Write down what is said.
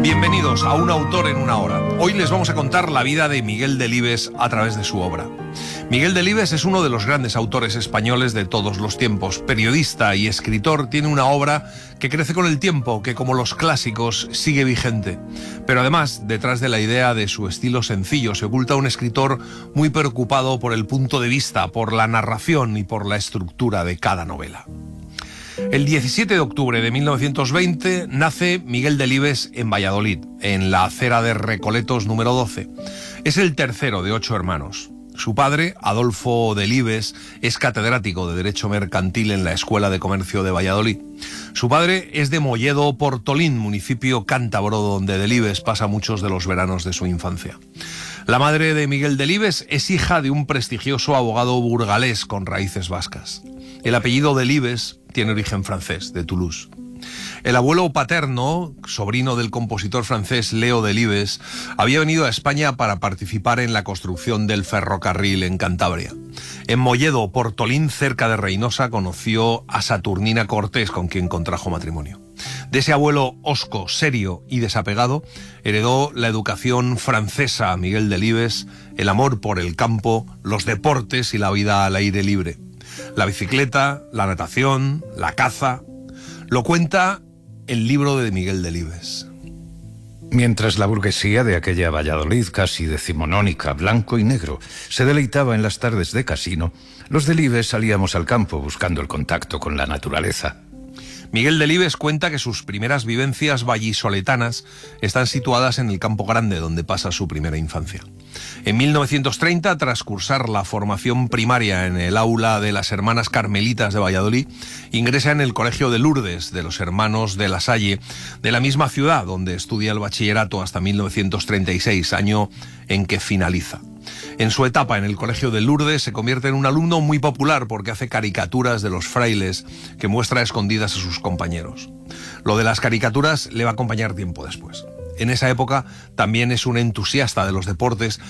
Bienvenidos a Un autor en una hora. Hoy les vamos a contar la vida de Miguel Delibes a través de su obra. Miguel Delibes es uno de los grandes autores españoles de todos los tiempos. Periodista y escritor, tiene una obra que crece con el tiempo, que como los clásicos sigue vigente. Pero además, detrás de la idea de su estilo sencillo, se oculta un escritor muy preocupado por el punto de vista, por la narración y por la estructura de cada novela. El 17 de octubre de 1920 nace Miguel Delibes en Valladolid, en la acera de Recoletos número 12. Es el tercero de 8 hermanos. Su padre, Adolfo Delibes, es catedrático de Derecho Mercantil en la Escuela de Comercio de Valladolid. Su padre es de Molledo-Portolín, municipio cántabro donde Delibes pasa muchos de los veranos de su infancia. La madre de Miguel Delibes es hija de un prestigioso abogado burgalés con raíces vascas. El apellido Delibes tiene origen francés, de Toulouse. El abuelo paterno, sobrino del compositor francés Leo Delibes, había venido a España para participar en la construcción del ferrocarril en Cantabria. En Molledo, Portolín, cerca de Reynosa, conoció a Saturnina Cortés, con quien contrajo matrimonio. De ese abuelo hosco, serio y desapegado, heredó la educación francesa a Miguel Delibes, el amor por el campo, los deportes y la vida al aire libre. La bicicleta, la natación, la caza. Lo cuenta el libro de Miguel Delibes. Mientras la burguesía de aquella Valladolid casi decimonónica, blanco y negro, se deleitaba en las tardes de casino, los Delibes salíamos al campo buscando el contacto con la naturaleza. Miguel Delibes cuenta que sus primeras vivencias vallisoletanas están situadas en el Campo Grande, donde pasa su primera infancia. En 1930, tras cursar la formación primaria en el aula de las Hermanas Carmelitas de Valladolid, ingresa en el Colegio de Lourdes de los Hermanos de la Salle, de la misma ciudad donde estudia el bachillerato hasta 1936, año en que finaliza. En su etapa en el Colegio de Lourdes se convierte en un alumno muy popular porque hace caricaturas de los frailes que muestra escondidas a sus compañeros. Lo de las caricaturas le va a acompañar tiempo después. En esa época también es un entusiasta de los deportes,